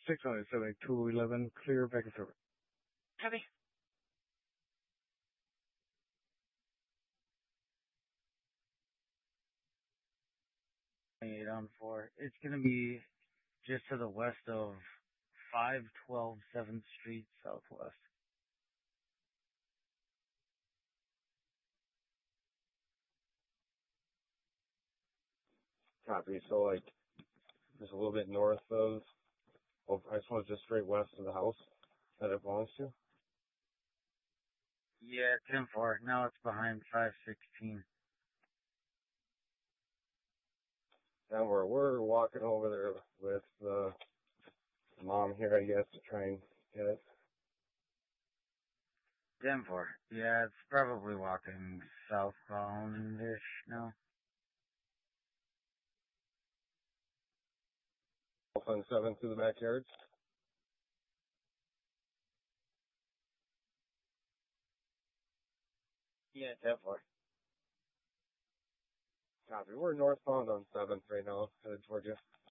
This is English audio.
67211, clear back and forth. Copy. On 4. It's going to be just to the west of 512 7th Street Southwest. Copy. So, like, just a little bit north of, I suppose just straight west of the house that it belongs to? Yeah, 10-4. Now it's behind 516. And we're walking over there with the mom here, I guess, to try and get it. 10-4. Yeah, it's probably walking southbound-ish now. Open 7 through the backyards. Yeah, 10-4. Copy. We're northbound on 7th right now, headed toward you.